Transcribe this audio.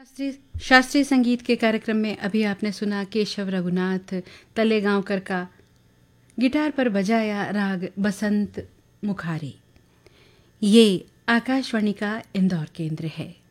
शास्त्रीय संगीत के कार्यक्रम में अभी आपने सुना केशव रघुनाथ तलेगांवकर का गिटार पर बजाया राग बसंत मुखारी। ये आकाशवाणी का इंदौर केंद्र है।